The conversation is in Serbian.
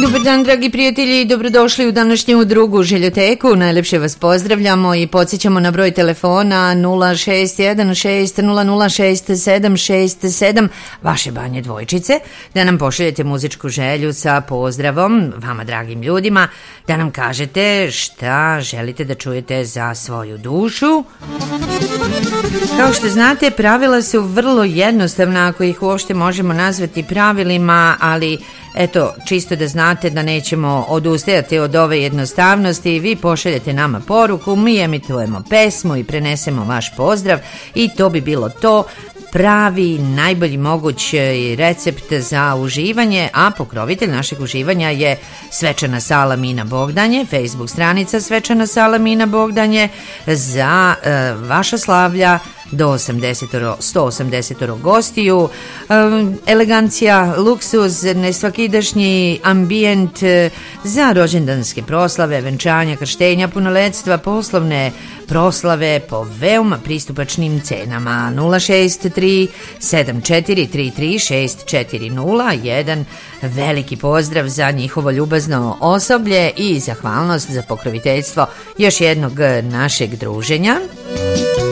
Dobar dan, dragi prijatelji, dobrodošli u današnju drugu željoteku. Najlepše vas pozdravljamo i podsjećamo na broj telefona 06160067767 vaše Banje Dvojčice, da nam pošaljete muzičku želju sa pozdravom vama, dragim ljudima, da nam kažete šta želite da čujete za svoju dušu. Kao što znate, pravila su vrlo jednostavna, ako ih uopšte možemo nazvati pravilima, ali eto, čisto da znate da nećemo odustajati od ove jednostavnosti. Vi pošaljete nama poruku, mi emitujemo pesmu i prenesemo vaš pozdrav i to bi bilo to. Pravi, najbolji mogući recept za uživanje, a pokrovitelj našeg uživanja je Svečana sala Mina Bogdanje, Facebook stranica Svečana sala Mina Bogdanje, za vaša slavlja do 180 gostiju, elegancija, luksuz, nesvakidašnji ambijent za rođendanske proslave, venčanja, krštenja, punoletstva, poslovne proslave po veoma pristupačnim cenama. 063-7433-640. Jedan veliki pozdrav za njihovo ljubazno osoblje i zahvalnost za pokroviteljstvo još jednog našeg druženja.